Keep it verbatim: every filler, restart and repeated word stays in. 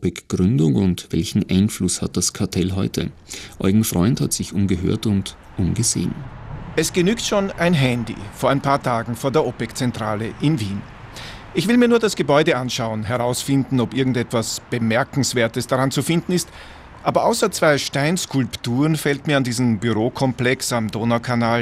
OPEC-Gründung und welchen Einfluss hat das Kartell heute? Eugen Freund hat sich umgehört und umgesehen. Es genügt schon ein Handy vor ein paar Tagen vor der OPEC-Zentrale in Wien. Ich will mir nur das Gebäude anschauen, herausfinden, ob irgendetwas Bemerkenswertes daran zu finden ist. Aber außer zwei Steinskulpturen fällt mir an diesen Bürokomplex am Donaukanal